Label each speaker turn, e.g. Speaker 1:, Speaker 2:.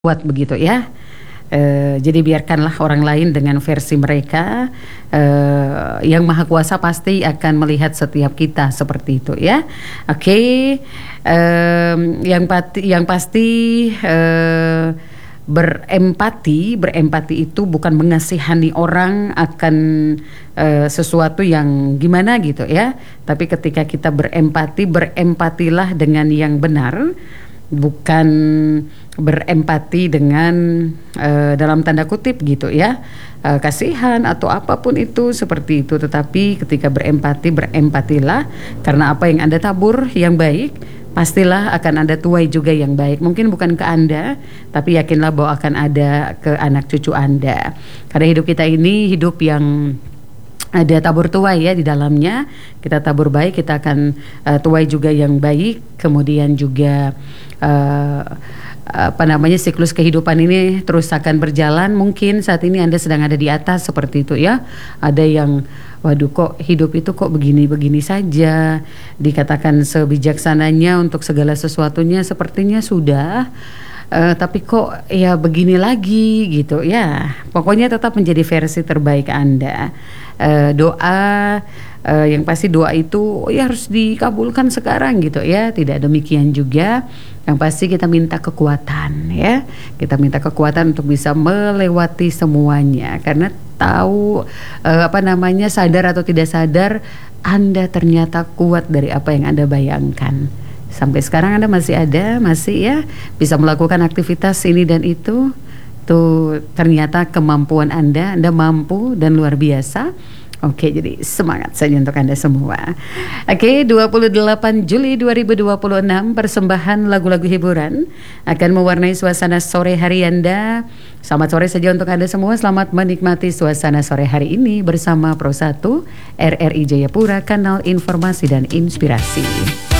Speaker 1: kuat begitu ya. Jadi biarkanlah orang lain dengan versi mereka. Yang Maha Kuasa pasti akan melihat setiap kita seperti itu ya. Oke. Yang pasti berempati itu bukan mengasihani orang akan sesuatu yang gimana gitu ya. Tapi ketika kita berempatilah dengan yang benar, bukan berempati dengan dalam tanda kutip gitu ya, kasihan atau apapun itu seperti itu. Tetapi ketika berempatilah, karena apa yang Anda tabur yang baik, pastilah akan ada tuai juga yang baik. Mungkin bukan ke Anda, tapi yakinlah bahwa akan ada ke anak cucu Anda. Karena hidup kita ini hidup yang ada tabur tuai ya di dalamnya. Kita tabur baik, kita akan tuai juga yang baik. Kemudian juga siklus kehidupan ini terus akan berjalan. Mungkin saat ini Anda sedang ada di atas seperti itu ya. Ada yang waduh, kok hidup itu kok begini-begini saja. Dikatakan sebijaksananya untuk segala sesuatunya sepertinya sudah, tapi kok ya begini lagi gitu ya. Pokoknya tetap menjadi versi terbaik Anda. Doa yang pasti doa itu ya harus dikabulkan sekarang gitu ya. Tidak demikian juga. Yang pasti kita minta kekuatan ya. Kita minta kekuatan untuk bisa melewati semuanya. Karena tahu sadar atau tidak sadar, Anda ternyata kuat dari apa yang Anda bayangkan. Sampai sekarang Anda masih ya bisa melakukan aktivitas ini dan itu. Tuh ternyata kemampuan Anda mampu dan luar biasa. Oke, jadi semangat saja untuk Anda semua. Oke, 28 Juli 2026 persembahan lagu-lagu hiburan akan mewarnai suasana sore hari Anda. Selamat sore saja untuk Anda semua. Selamat menikmati suasana sore hari ini bersama Pro 1 RRI Jayapura, kanal informasi dan inspirasi.